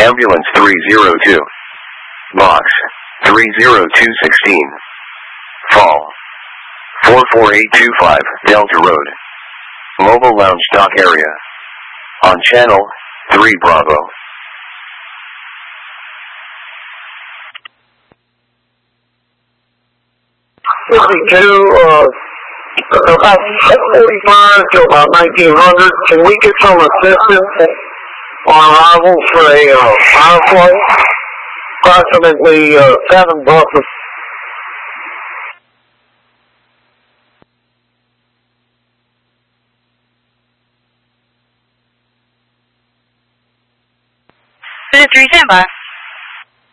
Ambulance 302. Box 30216. Fall 44825 Delta Road. Mobile Lounge Dock Area. On Channel 3 Bravo. About 7:45 to about 1900. Can we get some assistance on arrival for a power play? Approximately 7 buses. This is 3 standby.